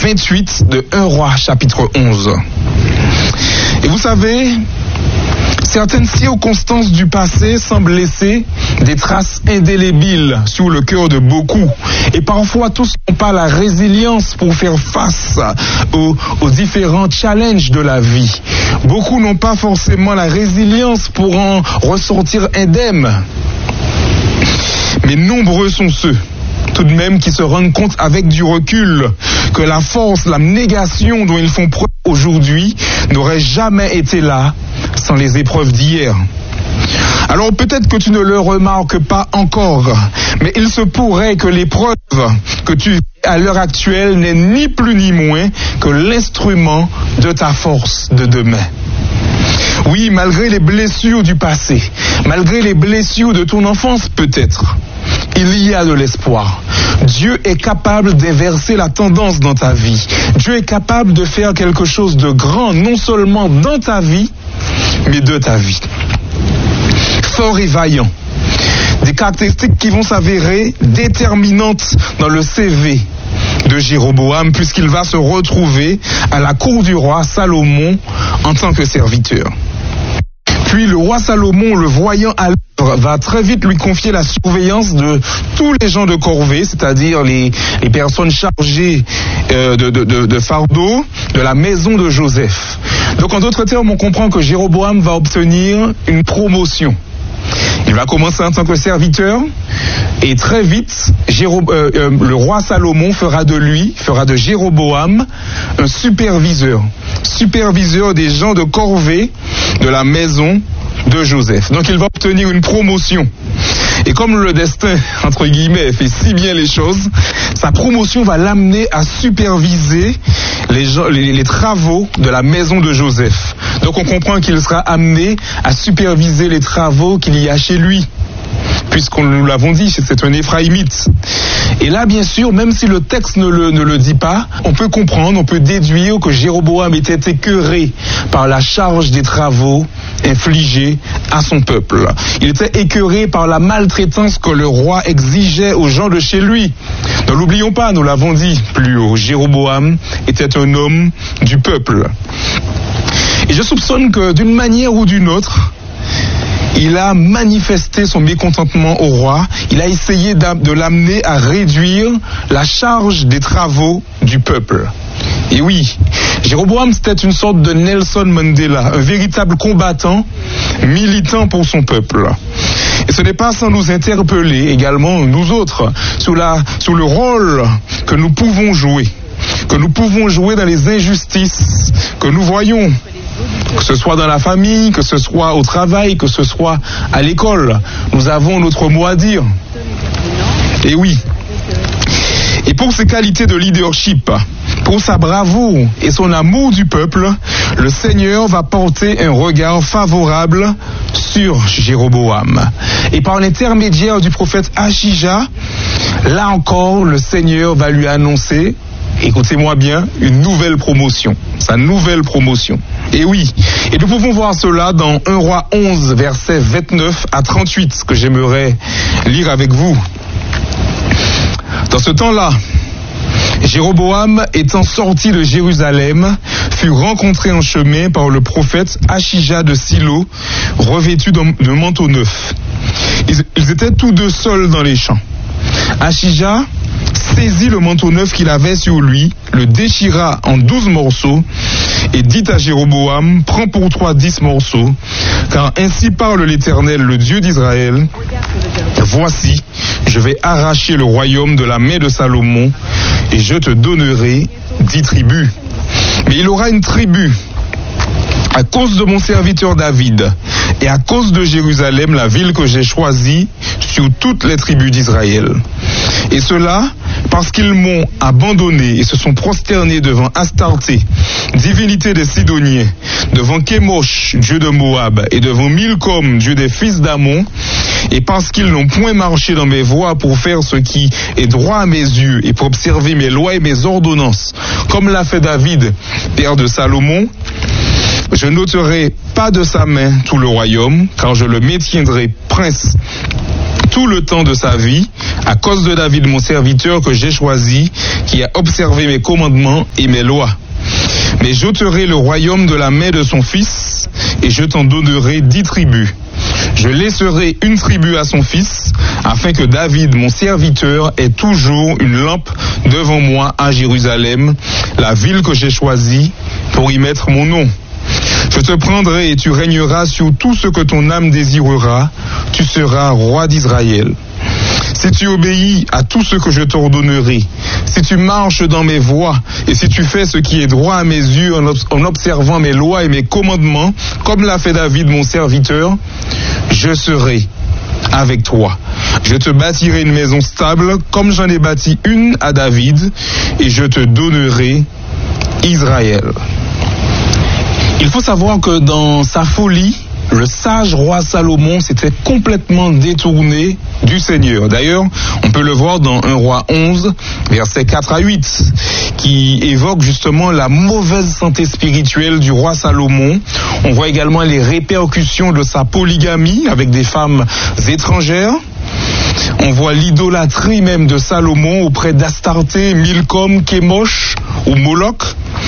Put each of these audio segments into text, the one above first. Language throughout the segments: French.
28 de 1 Roi chapitre 11. Et vous savez, certaines circonstances du passé semblent laisser des traces indélébiles sur le cœur de beaucoup. Et parfois, tous n'ont pas la résilience pour faire face aux différents challenges de la vie. Beaucoup n'ont pas forcément la résilience pour en ressortir indemnes. Mais nombreux sont ceux, tout de même, qui se rendent compte avec du recul que la force, la négation dont ils font preuve aujourd'hui n'aurait jamais été là sans les épreuves d'hier. Alors peut-être que tu ne le remarques pas encore, mais il se pourrait que l'épreuve que tu vis à l'heure actuelle n'est ni plus ni moins que l'instrument de ta force de demain. Oui, malgré les blessures du passé, malgré les blessures de ton enfance peut-être, il y a de l'espoir. Dieu est capable d'inverser la tendance dans ta vie. Dieu est capable de faire quelque chose de grand, non seulement dans ta vie, mais de ta vie. Fort et vaillant. Des caractéristiques qui vont s'avérer déterminantes dans le CV de Jéroboam, puisqu'il va se retrouver à la cour du roi Salomon en tant que serviteur. Puis le roi Salomon, le voyant à l'œuvre, va très vite lui confier la surveillance de tous les gens de corvée, c'est-à-dire les personnes chargées de fardeau de la maison de Joseph. Donc en d'autres termes, on comprend que Jéroboam va obtenir une promotion. Il va commencer en tant que serviteur et très vite, le roi Salomon fera de Jéroboam un superviseur des gens de corvée de la maison de Joseph. Donc il va obtenir une promotion. Et comme le destin, entre guillemets, fait si bien les choses, sa promotion va l'amener à superviser les travaux de la maison de Joseph. Donc on comprend qu'il sera amené à superviser les travaux qu'il y a chez lui, puisqu'on nous l'avons dit, c'est un Éphraïmite. Et là, bien sûr, même si le texte ne le dit pas, on peut comprendre, on peut déduire que Jéroboam était écœuré par la charge des travaux infligés à son peuple. Il était écœuré par la maltraitance que le roi exigeait aux gens de chez lui. Ne l'oublions pas, nous l'avons dit plus haut, Jéroboam était un homme du peuple. Et je soupçonne que d'une manière ou d'une autre, il a manifesté son mécontentement au roi. Il a essayé de l'amener à réduire la charge des travaux du peuple. Et oui, Jéroboam, c'était une sorte de Nelson Mandela, un véritable combattant, militant pour son peuple. Et ce n'est pas sans nous interpeller également, nous autres, sur le rôle que nous pouvons jouer dans les injustices que nous voyons. Que ce soit dans la famille, que ce soit au travail, que ce soit à l'école, nous avons notre mot à dire. Et oui. Et pour ses qualités de leadership, pour sa bravoure et son amour du peuple, le Seigneur va porter un regard favorable sur Jéroboam. Et par l'intermédiaire du prophète Achija, là encore, le Seigneur va lui annoncer, écoutez-moi bien, une nouvelle promotion, sa nouvelle promotion. Et oui, et nous pouvons voir cela dans 1 Roi 11, versets 29 à 38, que j'aimerais lire avec vous. Dans ce temps-là, Jéroboam, étant sorti de Jérusalem, fut rencontré en chemin par le prophète Achija de Silo, revêtu d'un manteau neuf. Ils étaient tous deux seuls dans les champs. Achija saisit le manteau neuf qu'il avait sur lui, le déchira en 12 morceaux et dit à Jéroboam, prends pour toi 10 morceaux, car ainsi parle l'Éternel, le Dieu d'Israël. Voici, je vais arracher le royaume de la main de Salomon et je te donnerai 10 tribus. Mais il aura une tribu à cause de mon serviteur David et à cause de Jérusalem, la ville que j'ai choisie sur toutes les tribus d'Israël. Et cela parce qu'ils m'ont abandonné et se sont prosternés devant Astarté, divinité des Sidoniens, devant Kémosh, dieu de Moab, et devant Milcom, dieu des fils d'Ammon, et parce qu'ils n'ont point marché dans mes voies pour faire ce qui est droit à mes yeux et pour observer mes lois et mes ordonnances, comme l'a fait David, père de Salomon, je n'ôterai pas de sa main tout le royaume, car je le maintiendrai prince tout le temps de sa vie, à cause de David, mon serviteur que j'ai choisi, qui a observé mes commandements et mes lois. Mais j'ôterai le royaume de la main de son fils, et je t'en donnerai 10 tribus. Je laisserai une tribu à son fils, afin que David, mon serviteur, ait toujours une lampe devant moi à Jérusalem, la ville que j'ai choisie pour y mettre mon nom. Je te prendrai et tu régneras sur tout ce que ton âme désirera. Tu seras roi d'Israël. Si tu obéis à tout ce que je t'ordonnerai, si tu marches dans mes voies et si tu fais ce qui est droit à mes yeux en observant mes lois et mes commandements, comme l'a fait David mon serviteur, je serai avec toi. Je te bâtirai une maison stable comme j'en ai bâti une à David et je te donnerai Israël. Il faut savoir que dans sa folie, le sage roi Salomon s'était complètement détourné du Seigneur. D'ailleurs, on peut le voir dans 1 Roi 11, versets 4 à 8, qui évoque justement la mauvaise santé spirituelle du roi Salomon. On voit également les répercussions de sa polygamie avec des femmes étrangères. On voit l'idolâtrie même de Salomon auprès d'Astarté, Milcom, Kémosh ou Moloch.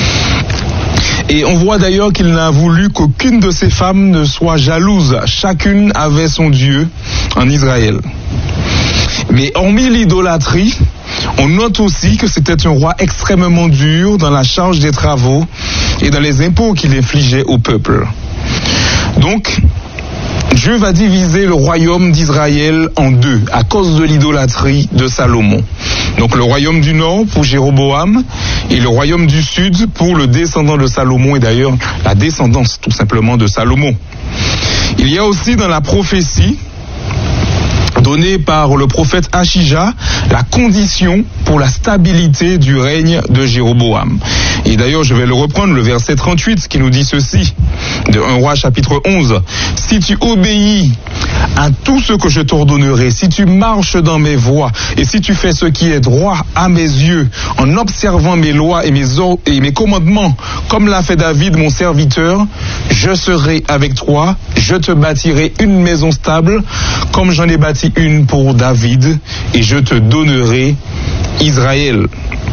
Et on voit d'ailleurs qu'il n'a voulu qu'aucune de ces femmes ne soit jalouse. Chacune avait son Dieu en Israël. Mais hormis l'idolâtrie, on note aussi que c'était un roi extrêmement dur dans la charge des travaux et dans les impôts qu'il infligeait au peuple. Donc, Dieu va diviser le royaume d'Israël en deux à cause de l'idolâtrie de Salomon. Donc le royaume du nord pour Jéroboam et le royaume du sud pour le descendant de Salomon et d'ailleurs la descendance tout simplement de Salomon. Il y a aussi dans la prophétie donnée par le prophète Achija la condition pour la stabilité du règne de Jéroboam. Et d'ailleurs, je vais le reprendre, le verset 38 qui nous dit ceci, de 1 Roi chapitre 11. « Si tu obéis à tout ce que je t'ordonnerai, si tu marches dans mes voies, et si tu fais ce qui est droit à mes yeux, en observant mes lois et mes commandements, comme l'a fait David, mon serviteur, je serai avec toi, je te bâtirai une maison stable, comme j'en ai bâti une pour David, et je te donnerai Israël. »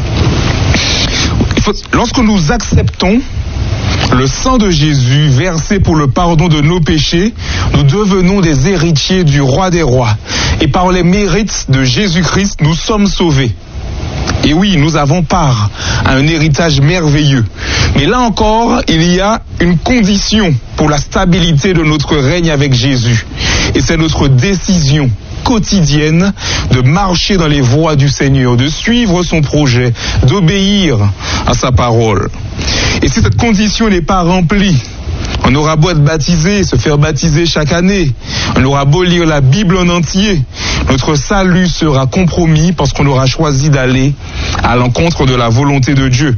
Lorsque nous acceptons le sang de Jésus versé pour le pardon de nos péchés, nous devenons des héritiers du roi des rois. Et par les mérites de Jésus-Christ, nous sommes sauvés. Et oui, nous avons part à un héritage merveilleux. Mais là encore, il y a une condition pour la stabilité de notre règne avec Jésus. Et c'est notre décision quotidienne de marcher dans les voies du Seigneur, de suivre son projet, d'obéir à sa parole. Et si cette condition n'est pas remplie, on aura beau être baptisé, se faire baptiser chaque année, on aura beau lire la Bible en entier, notre salut sera compromis parce qu'on aura choisi d'aller à l'encontre de la volonté de Dieu.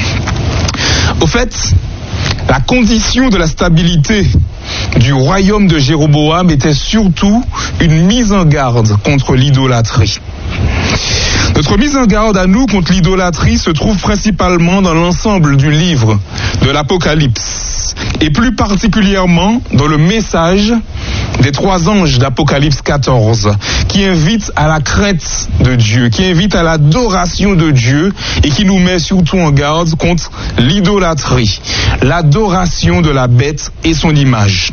Au fait, la condition de la stabilité du royaume de Jéroboam était surtout une mise en garde contre l'idolâtrie. Notre mise en garde à nous contre l'idolâtrie se trouve principalement dans l'ensemble du livre de l'Apocalypse, et plus particulièrement dans le message des 3 anges d'Apocalypse 14, qui invite à la crainte de Dieu, qui invite à l'adoration de Dieu et qui nous met surtout en garde contre l'idolâtrie, l'adoration de la bête et son image.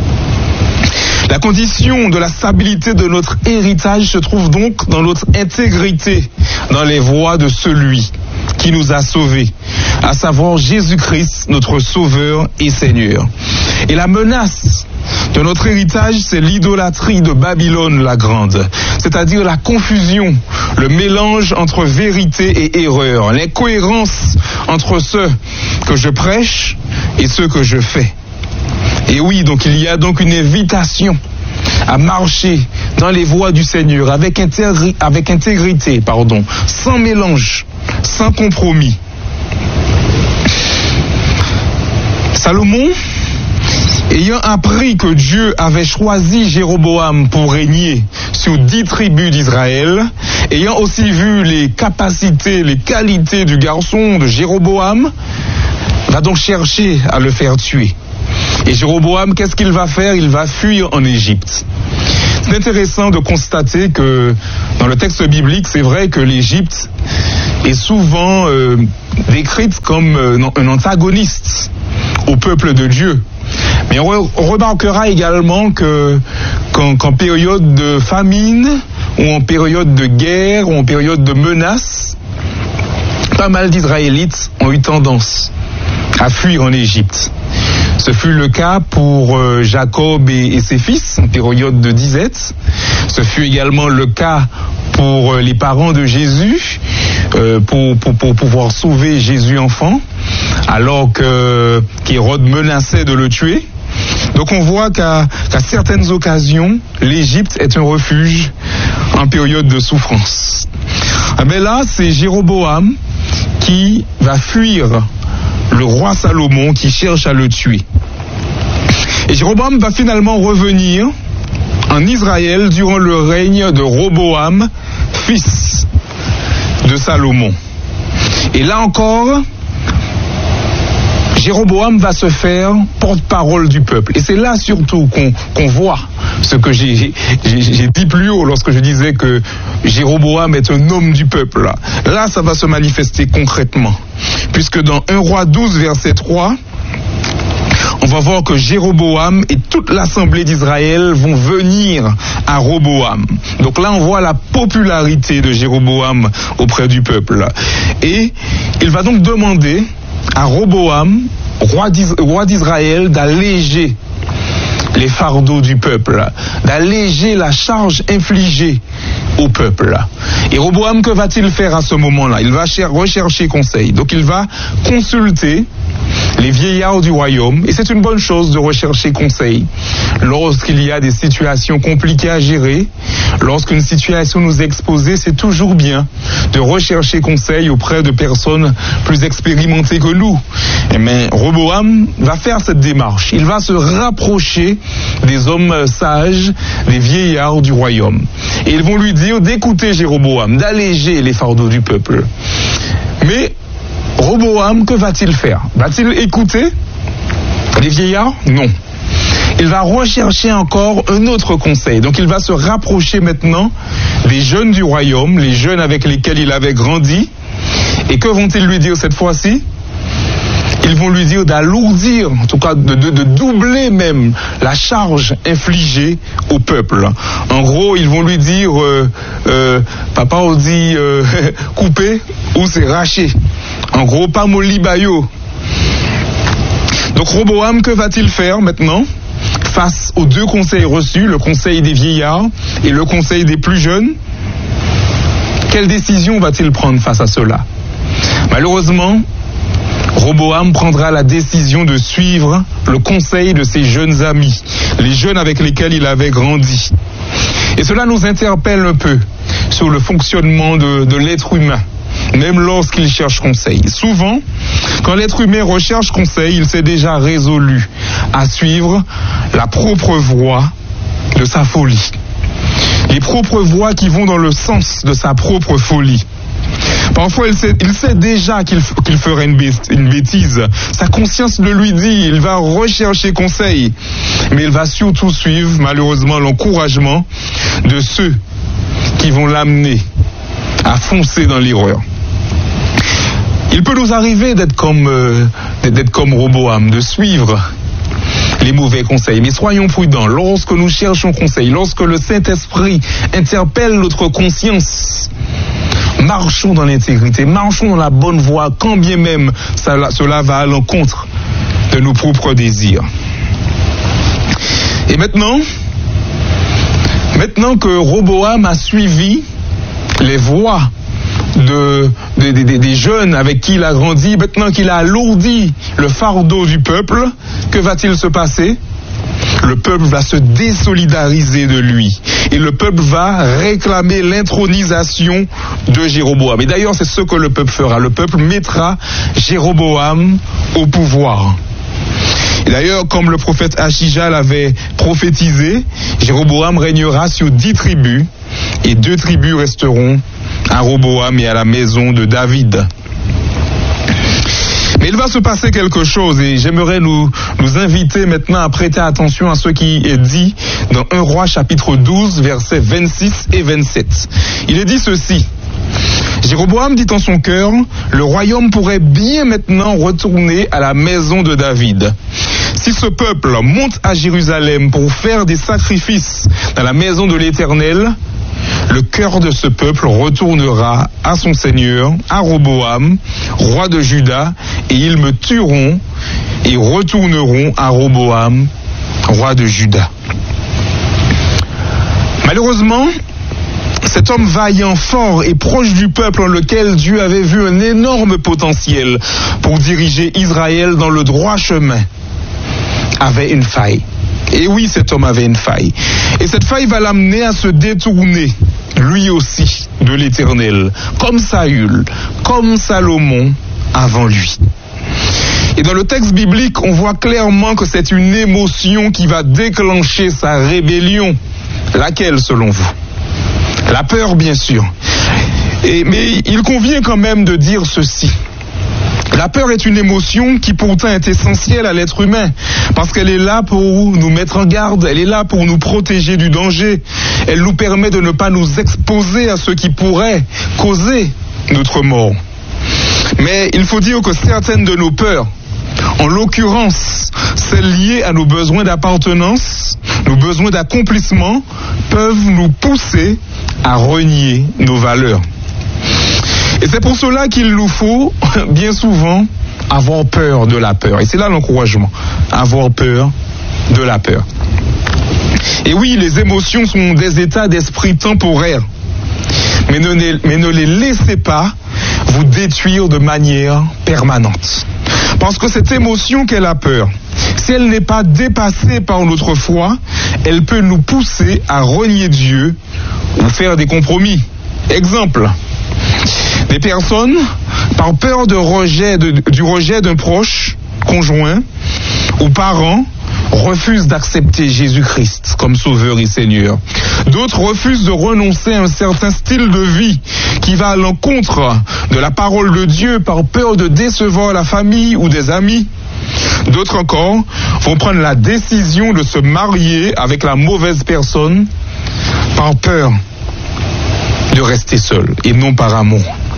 La condition de la stabilité de notre héritage se trouve donc dans notre intégrité, dans les voies de celui qui nous a sauvés, à savoir Jésus-Christ, notre Sauveur et Seigneur. Et la menace de notre héritage, c'est l'idolâtrie de Babylone la Grande, c'est-à-dire la confusion, le mélange entre vérité et erreur, l'incohérence entre ce que je prêche et ce que je fais. Et oui, donc il y a donc une invitation à marcher dans les voies du Seigneur avec intégrité, sans mélange, sans compromis. Salomon, ayant appris que Dieu avait choisi Jéroboam pour régner sur 10 tribus d'Israël, ayant aussi vu les capacités, les qualités du garçon de Jéroboam, va donc chercher à le faire tuer. Et Jéroboam, qu'est-ce qu'il va faire? Il va fuir en Égypte. C'est intéressant de constater que dans le texte biblique, c'est vrai que l'Égypte est souvent décrite comme un antagoniste au peuple de Dieu. Mais on remarquera également qu'en période de famine, ou en période de guerre, ou en période de menace, pas mal d'Israélites ont eu tendance à fuir en Égypte. Ce fut le cas pour Jacob et ses fils en période de disette. Ce fut également le cas pour les parents de Jésus, pour pouvoir sauver Jésus enfant, alors qu'Hérode menaçait de le tuer. Donc on voit qu'à certaines occasions, l'Égypte est un refuge en période de souffrance. Mais là, c'est Jéroboam qui va fuir le roi Salomon qui cherche à le tuer. Et Jéroboam va finalement revenir en Israël durant le règne de Roboam, fils de Salomon. Et là encore, Jéroboam va se faire porte-parole du peuple. Et c'est là surtout qu'on voit ce que j'ai dit plus haut lorsque je disais que Jéroboam est un homme du peuple. Là, ça va se manifester concrètement. Puisque dans 1 Roi 12, verset 3, on va voir que Jéroboam et toute l'assemblée d'Israël vont venir à Roboam. Donc là, on voit la popularité de Jéroboam auprès du peuple. Et il va donc demander à Roboam, roi d'Israël, d'alléger les fardeaux du peuple, d'alléger la charge infligée au peuple. Et Roboam, que va-t-il faire à ce moment-là? Il va rechercher conseil. Donc il va consulter les vieillards du royaume, et c'est une bonne chose de rechercher conseil lorsqu'il y a des situations compliquées à gérer. Lorsqu'une situation nous est exposée, c'est toujours bien de rechercher conseil auprès de personnes plus expérimentées que nous. Mais Roboam va faire cette démarche. Il va se rapprocher des hommes sages, des vieillards du royaume. Et ils vont lui dire d'écouter Jéroboam, d'alléger les fardeaux du peuple. Mais Roboam, que va-t-il faire? Va-t-il écouter les vieillards? Non. Il va rechercher encore un autre conseil. Donc il va se rapprocher maintenant des jeunes du royaume, les jeunes avec lesquels il avait grandi. Et que vont-ils lui dire cette fois-ci? Ils vont lui dire d'alourdir, en tout cas de doubler même la charge infligée au peuple. En gros, ils vont lui dire, papa on dit couper ou c'est raché. En gros, pas molli bayo. Donc Roboam, que va-t-il faire maintenant face aux deux conseils reçus, le conseil des vieillards et le conseil des plus jeunes? Quelle décision va-t-il prendre face à cela? Malheureusement, Roboam prendra la décision de suivre le conseil de ses jeunes amis, les jeunes avec lesquels il avait grandi. Et cela nous interpelle un peu sur le fonctionnement de l'être humain, même lorsqu'il cherche conseil. Souvent, quand l'être humain recherche conseil, il s'est déjà résolu à suivre la propre voie de sa folie. Les propres voies qui vont dans le sens de sa propre folie. Parfois, il sait déjà qu'il ferait une bêtise. Sa conscience le lui dit, il va rechercher conseil. Mais il va surtout suivre, malheureusement, l'encouragement de ceux qui vont l'amener à foncer dans l'erreur. Il peut nous arriver d'être comme Roboam, de suivre les mauvais conseils. Mais soyons prudents. Lorsque nous cherchons conseil, lorsque le Saint-Esprit interpelle notre conscience, marchons dans l'intégrité, marchons dans la bonne voie, quand bien même cela va à l'encontre de nos propres désirs. Et maintenant que Roboam a suivi les voies des jeunes avec qui il a grandi, maintenant qu'il a alourdi le fardeau du peuple, que va-t-il se passer? Le peuple va se désolidariser de lui. Et le peuple va réclamer l'intronisation de Jéroboam. Et d'ailleurs, c'est ce que le peuple fera. Le peuple mettra Jéroboam au pouvoir. Et d'ailleurs, comme le prophète Achija l'avait prophétisé, Jéroboam régnera sur 10 tribus, et 2 tribus resteront à Roboam et à la maison de David. Mais Il va se passer quelque chose et j'aimerais nous inviter maintenant à prêter attention à ce qui est dit dans 1 Roi chapitre 12 versets 26 et 27. Il est dit ceci. Jéroboam dit en son cœur, le royaume pourrait bien maintenant retourner à la maison de David. Si ce peuple monte à Jérusalem pour faire des sacrifices dans la maison de l'Éternel, le cœur de ce peuple retournera à son seigneur, à Roboam, roi de Juda, et ils me tueront et retourneront à Roboam, roi de Juda. Malheureusement, cet homme vaillant, fort et proche du peuple en lequel Dieu avait vu un énorme potentiel pour diriger Israël dans le droit chemin, avait une faille. Et oui, cet homme avait une faille. Et cette faille va l'amener à se détourner, lui aussi, de l'Éternel, comme Saül, comme Salomon avant lui. Et dans le texte biblique, on voit clairement que c'est une émotion qui va déclencher sa rébellion. Laquelle, selon vous? La peur, bien sûr. Mais il convient quand même de dire ceci. La peur est une émotion qui pourtant est essentielle à l'être humain, parce qu'elle est là pour nous mettre en garde, elle est là pour nous protéger du danger, elle nous permet de ne pas nous exposer à ce qui pourrait causer notre mort. Mais il faut dire que certaines de nos peurs, en l'occurrence celles liées à nos besoins d'appartenance, nos besoins d'accomplissement, peuvent nous pousser à renier nos valeurs. Et c'est pour cela qu'il nous faut, bien souvent, avoir peur de la peur. Et c'est là l'encouragement, avoir peur de la peur. Et oui, les émotions sont des états d'esprit temporaires, mais ne les laissez pas vous détruire de manière permanente. Parce que cette émotion qu'est la peur, si elle n'est pas dépassée par notre foi, elle peut nous pousser à renier Dieu ou faire des compromis. Exemple, des personnes, par peur du rejet d'un proche, conjoint ou parent, refusent d'accepter Jésus-Christ comme Sauveur et Seigneur. D'autres refusent de renoncer à un certain style de vie qui va à l'encontre de la parole de Dieu par peur de décevoir la famille ou des amis. D'autres encore vont prendre la décision de se marier avec la mauvaise personne par peur de rester seul et non par amour.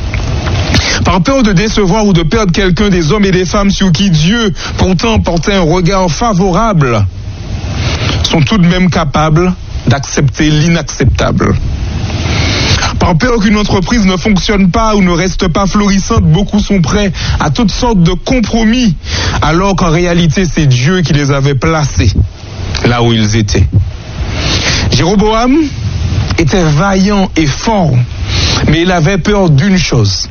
Par peur de décevoir ou de perdre quelqu'un des hommes et des femmes sur qui Dieu pourtant portait un regard favorable, sont tout de même capables d'accepter l'inacceptable. Par peur qu'une entreprise ne fonctionne pas ou ne reste pas florissante, beaucoup sont prêts à toutes sortes de compromis, alors qu'en réalité c'est Dieu qui les avait placés là où ils étaient. Jéroboam était vaillant et fort, mais il avait peur d'une chose.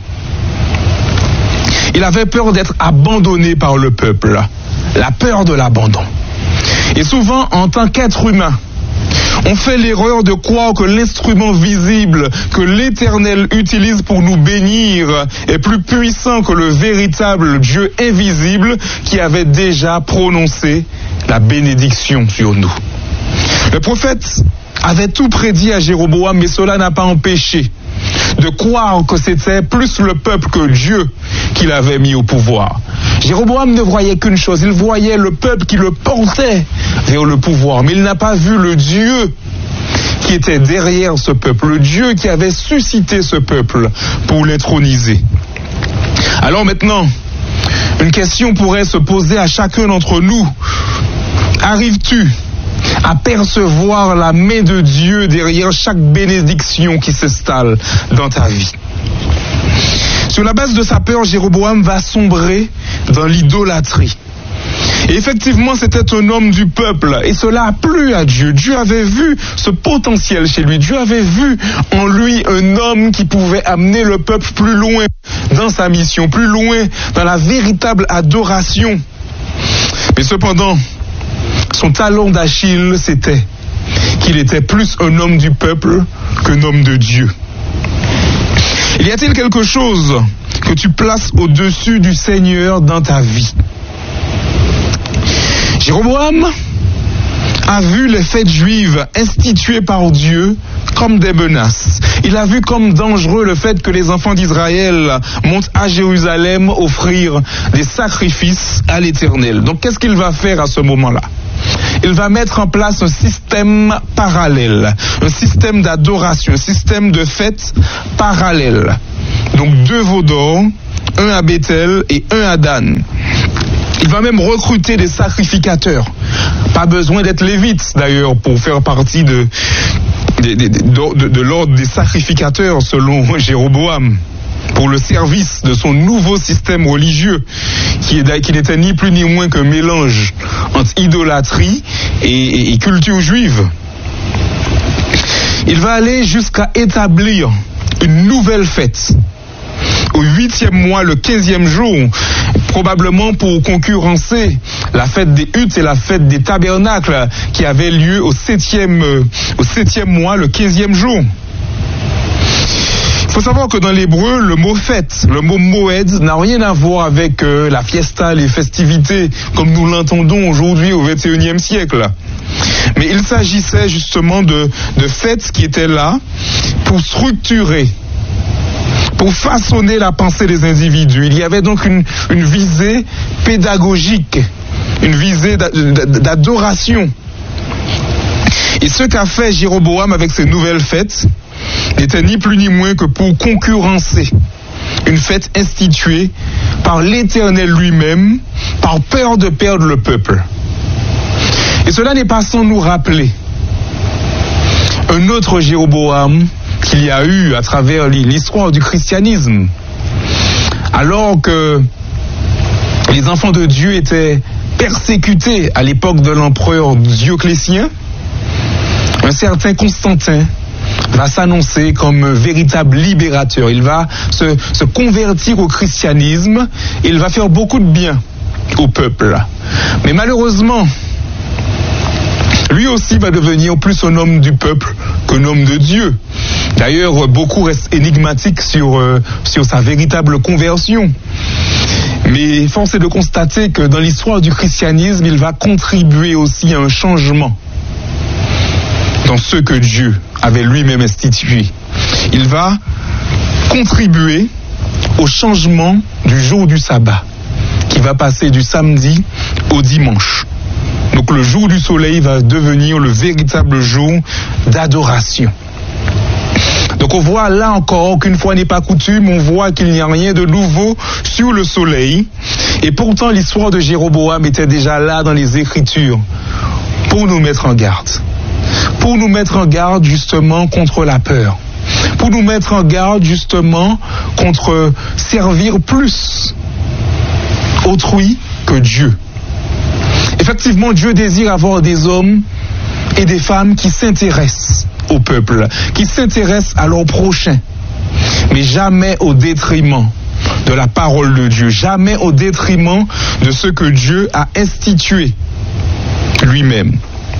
Il avait peur d'être abandonné par le peuple, la peur de l'abandon. Et souvent, en tant qu'être humain, on fait l'erreur de croire que l'instrument visible que l'Éternel utilise pour nous bénir est plus puissant que le véritable Dieu invisible qui avait déjà prononcé la bénédiction sur nous. Le prophète avait tout prédit à Jéroboam, mais cela n'a pas empêché de croire que c'était plus le peuple que Dieu qui l'avait mis au pouvoir. Jéroboam ne voyait qu'une chose, il voyait le peuple qui le portait vers le pouvoir, mais il n'a pas vu le Dieu qui était derrière ce peuple, le Dieu qui avait suscité ce peuple pour l'introniser. Alors maintenant, une question pourrait se poser à chacun d'entre nous. Arrives-tu à percevoir la main de Dieu derrière chaque bénédiction qui s'installe dans ta vie? Sur la base de sa peur, Jéroboam va sombrer dans l'idolâtrie. Et effectivement, c'était un homme du peuple, et cela a plu à Dieu. Dieu avait vu ce potentiel chez lui. Dieu avait vu en lui un homme qui pouvait amener le peuple plus loin dans sa mission, plus loin dans la véritable adoration. Mais cependant, son talon d'Achille, c'était qu'il était plus un homme du peuple qu'un homme de Dieu. Y a-t-il quelque chose que tu places au-dessus du Seigneur dans ta vie? Jéroboam a vu les fêtes juives instituées par Dieu comme des menaces. Il a vu comme dangereux le fait que les enfants d'Israël montent à Jérusalem offrir des sacrifices à l'Éternel. Donc qu'est-ce qu'il va faire à ce moment-là? Il va mettre en place un système parallèle, un système d'adoration, un système de fête parallèle. Donc 2 veaux d'or, un à Bethel et un à Dan. Il va même recruter des sacrificateurs. Pas besoin d'être lévite d'ailleurs pour faire partie de l'ordre des sacrificateurs selon Jéroboam, pour le service de son nouveau système religieux qui n'était ni plus ni moins qu'un mélange entre idolâtrie et culture juive. Il va aller jusqu'à établir une nouvelle fête au 8e mois, le 15e jour, probablement pour concurrencer la fête des huttes et la fête des tabernacles qui avait lieu au 7e mois, le 15e jour. Il faut savoir que dans l'hébreu, le mot fête, le mot moed, n'a rien à voir avec la fiesta, les festivités, comme nous l'entendons aujourd'hui au XXIe siècle. Mais il s'agissait justement de fêtes qui étaient là pour structurer, pour façonner la pensée des individus. Il y avait donc une visée pédagogique, une visée d'adoration. Et ce qu'a fait Jéroboam avec ces nouvelles fêtes n'était ni plus ni moins que pour concurrencer une fête instituée par l'Éternel lui-même, par peur de perdre le peuple. Et cela n'est pas sans nous rappeler un autre Jéroboam qu'il y a eu à travers l'histoire du christianisme. Alors que les enfants de Dieu étaient persécutés à l'époque de l'empereur Dioclétien, un certain Constantin va s'annoncer comme un véritable libérateur. Il va se convertir au christianisme et il va faire beaucoup de bien au peuple. Mais malheureusement, lui aussi va devenir plus un homme du peuple qu'un homme de Dieu. D'ailleurs, beaucoup restent énigmatiques sur sa véritable conversion. Mais force est de constater que dans l'histoire du christianisme, il va contribuer aussi à un changement dans ce que Dieu avait lui-même institué. Il va contribuer au changement du jour du sabbat, qui va passer du samedi au dimanche. Donc le jour du soleil va devenir le véritable jour d'adoration. Donc on voit là encore qu'une fois n'est pas coutume, on voit qu'il n'y a rien de nouveau sur le soleil. Et pourtant l'histoire de Jéroboam était déjà là dans les Écritures pour nous mettre en garde. Pour nous mettre en garde justement contre la peur. Pour nous mettre en garde justement contre servir plus autrui que Dieu. Effectivement, Dieu désire avoir des hommes et des femmes qui s'intéressent au peuple, qui s'intéressent à leur prochain, mais jamais au détriment de la parole de Dieu, jamais au détriment de ce que Dieu a institué lui-même.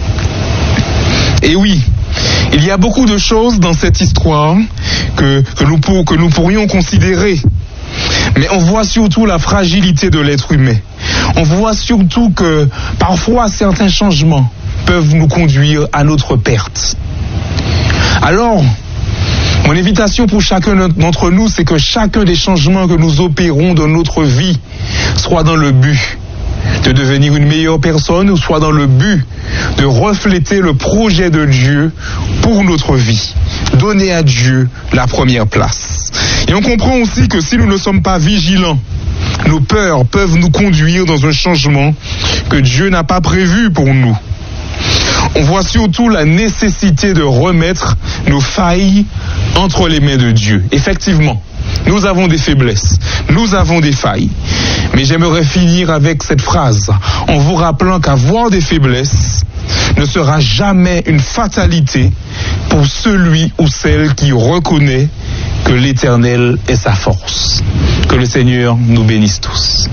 Et oui, il y a beaucoup de choses dans cette histoire que nous pourrions considérer. Mais on voit surtout la fragilité de l'être humain. On voit surtout que parfois certains changements peuvent nous conduire à notre perte. Alors, mon invitation pour chacun d'entre nous, c'est que chacun des changements que nous opérons dans notre vie soit dans le but de devenir une meilleure personne, ou soit dans le but de refléter le projet de Dieu pour notre vie. Donner à Dieu la première place. Et on comprend aussi que si nous ne sommes pas vigilants, nos peurs peuvent nous conduire dans un changement que Dieu n'a pas prévu pour nous. On voit surtout la nécessité de remettre nos failles entre les mains de Dieu. Effectivement, nous avons des faiblesses, nous avons des failles. Mais j'aimerais finir avec cette phrase, en vous rappelant qu'avoir des faiblesses ne sera jamais une fatalité pour celui ou celle qui reconnaît que l'Éternel est sa force. Que le Seigneur nous bénisse tous.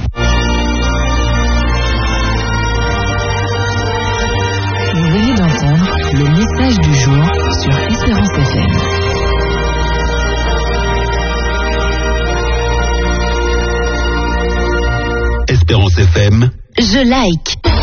Vous venez d'entendre le message du jour sur Espérance FM. Espérance FM. Je like.